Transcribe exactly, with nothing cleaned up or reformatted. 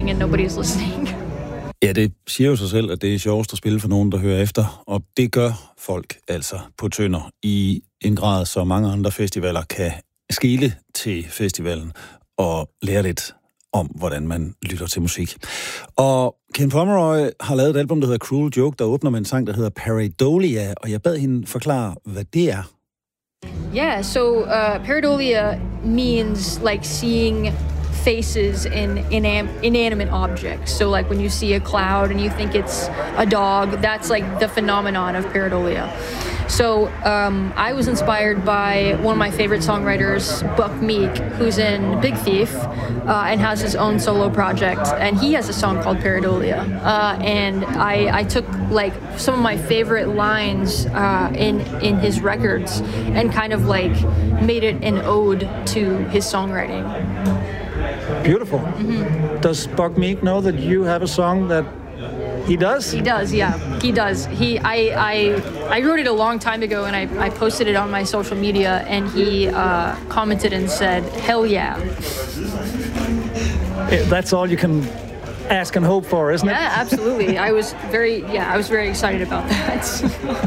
sing and nobody's listening. Ja, det siger jo sig selv, at det er sjovest at spille for nogen, der hører efter, og det gør folk altså på Tønder i en grad, så mange andre festivaler kan skele til festivalen og lære lidt om, hvordan man lytter til musik. Og Ken Pomeroy har lavet et album, der hedder Cruel Joke, der åbner med en sang, der hedder Pareidolia, og jeg bad hende forklare, hvad det er. Yeah, so uh, pareidolia means like seeing faces in inam- inanimate objects. So like when you see a cloud and you think it's a dog, that's like the phenomenon of pareidolia. So um, I was inspired by one of my favorite songwriters, Buck Meek, who's in Big Thief uh, and has his own solo project. And he has a song called Pareidolia. Uh, and I, I took like some of my favorite lines uh, in, in his records and kind of like made it an ode to his songwriting. Beautiful. Mm-hmm. Does Buck Meek know that you have a song that he does? He does, yeah. He does. He, I, I, I wrote it a long time ago, and I, I posted it on my social media, and he uh, commented and said, "Hell yeah." That's all you can ask and hope for, isn't it? Yeah, absolutely. I was very, yeah, I was very excited about that.